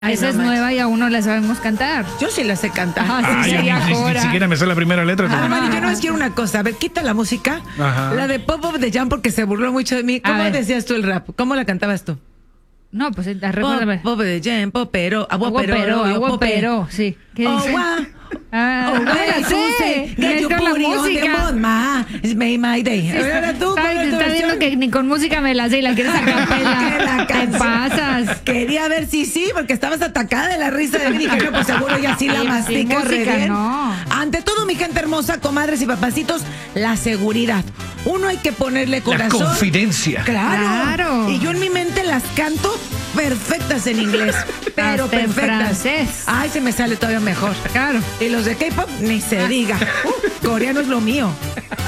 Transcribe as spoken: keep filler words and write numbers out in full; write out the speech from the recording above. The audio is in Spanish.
Ay, Esa no es manches. nueva y aún no la sabemos cantar. Yo sí la sé cantar. Ajá, sí, Ah, yo sería ni, ni- ni Jora. siquiera me sé la primera letra. Ah, como- Mari, yo no quiero una cosa. A ver, quita la música. Ajá. La de Pop of the Jam porque se burló mucho de mí. A ¿Cómo ver. decías tú el rap? ¿Cómo la cantabas tú? No, pues Pop, recuérdame. Pop of the Jam, popero, agua pero, Aguapero, yo aguapero, sí. ¿Qué Oh, dice? wow. Ah, Oh, ah, bueno, sí, Susie, get your necesito la booty on the música. moon, ma. It's made my day. Ahora tú, ¿cuál Ay, es te tu está viendo versión? que ni con música me la sé y la quieres sacar Que la ¿Qué canción. pasas? Quería ver si sí, porque estabas atacada de la risa de mí. Dije, no, pues seguro ya sí la Sí, mastica sin re música, bien. no. Ante todo, mi gente hermosa, comadres y papacitos, la seguridad. Uno hay que ponerle La corazón. confidencia. Claro. Claro. Y yo en mi mente las canto perfectas en inglés. Pero Hasta en perfectas. francés. Ay, se me sale todavía mejor. Claro. Y los de K-pop, ni se diga. Uh, coreano es lo mío.